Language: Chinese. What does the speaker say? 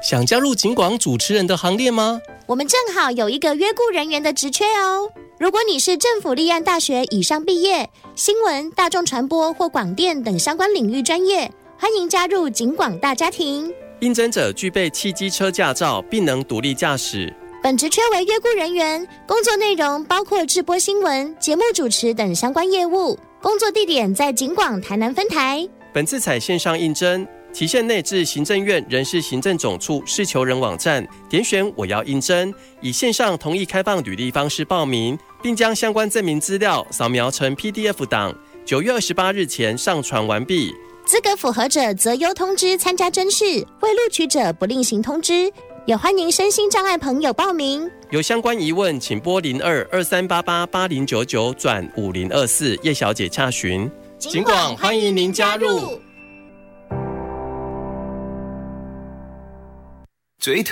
想加入警广主持人的行列吗？ 我们正好有一个约雇人员的职缺哦。如果你是政府立案大学以上毕业，新闻、大众传播或广电等相关领域专业，欢迎加入警广大家庭。 应征者具备汽机车驾照，并能独立驾驶。 本职缺为约雇人员，工作内容包括制播新闻、节目主持等相关业务。工作地点在警广台南分台。 本次采线上应征，期限内至行政院人事行政总处事求人网站点选我要应征，以线上同意开放履历方式报名，并将相关证明资料扫描成 PDF 档，9月28日前上传完毕。 资格符合者择优通知参加甄试，未录取者不另行通知。也欢迎身心障碍朋友报名。 有相关疑问，请拨0223888099转5024叶小姐洽询。警广欢迎您加入。 嘴